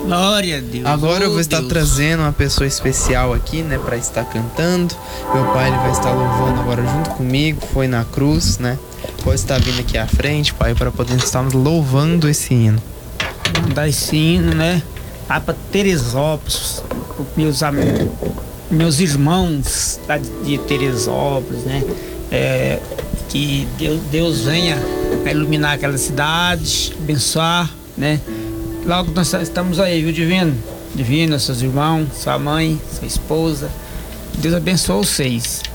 Glória a Deus. Agora eu vou estar Deus. trazendo uma pessoa especial aqui, né, para estar cantando. Meu pai, ele vai estar louvando agora junto comigo, foi na cruz, né? Pode estar vindo aqui à frente, pai, para poder estar louvando esse hino. Mandar esse hino, né? Lá para Teresópolis, meus irmãos lá de Teresópolis, né? Que Deus venha iluminar aquela cidade, abençoar, né? Logo nós estamos aí, viu, Divino? Divino, seus irmãos, sua mãe, sua esposa. Deus abençoe vocês.